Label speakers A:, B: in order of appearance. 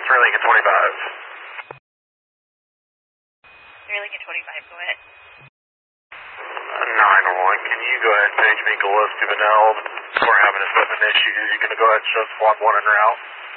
A: 3 Lincoln 25.
B: 3 Lincoln 25, go ahead.
A: 9-1, can you go ahead and page me Gillespie Beneld? We're having equipment issues. You going to go ahead and show squad 1 en route?